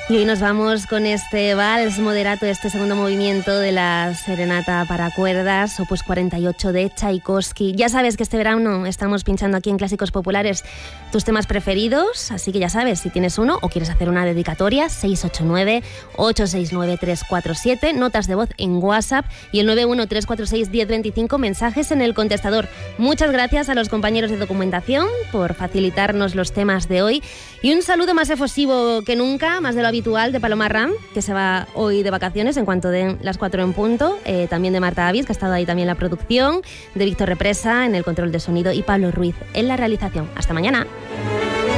Y hoy nos vamos con este vals moderato, este segundo movimiento de la Serenata para cuerdas, opus 48 de Tchaikovsky. Ya sabes que este verano estamos pinchando aquí en Clásicos Populares tus temas preferidos, así que ya sabes, si tienes uno o quieres hacer una dedicatoria, 689-869-347, notas de voz en WhatsApp y el 913461025, mensajes en el contestador. Muchas gracias a los compañeros de documentación por facilitarnos los temas de hoy y un saludo más efusivo que nunca, más de lo habitual, de Paloma Ram, que se va hoy de vacaciones en cuanto den las 4 en punto, también de Marta Avis, que ha estado ahí también en la producción, de Víctor Represa en el control de sonido y Pablo Ruiz en la realización. Hasta mañana.